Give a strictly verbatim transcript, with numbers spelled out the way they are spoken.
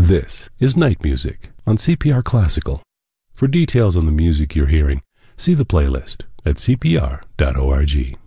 This is Night Music on C P R Classical. For details on the music you're hearing, see the playlist at c p r dot org.